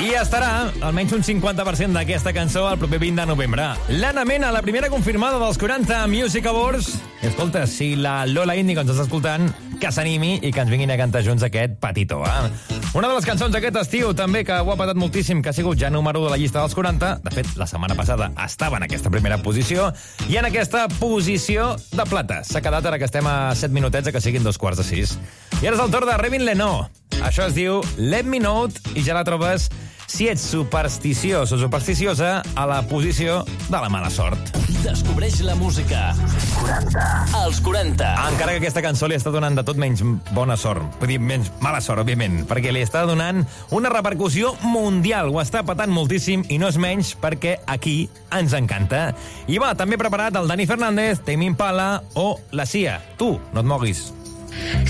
I estarà almenys un 50% d'aquesta cançó el proper 20 de novembre. L'Anna Mena, la primera confirmada dels 40 Music Awards. Escolta, si la Lola Índigo ens està escoltant, que s'animi i que ens vinguin a cantar junts aquest Patito. Una de les cançons d'aquest estiu també que ho ha patat moltíssim, que ha sigut ja número 1 de la llista dels 40. De fet, la setmana passada estava en aquesta primera posició i en aquesta posició de plata. S'ha quedat ara que estem a 7 minutets a que siguin 5:45. I ara és el torn de Revin Leno. Això es diu Let Me Know i ja la trobes, si ets supersticiós o supersticiosa, a la posició de la mala sort. Descobreix la música 40. Als 40. Encara que aquesta cançó li està donant de tot menys bona sort. Vull dir, menys mala sort, òbviament, perquè li està donant una repercussió mundial. Ho està patant moltíssim i no és menys perquè aquí ens encanta. I va, també preparat el Dani Fernández, Tame Impala o la Sia. Tu, no et moguis.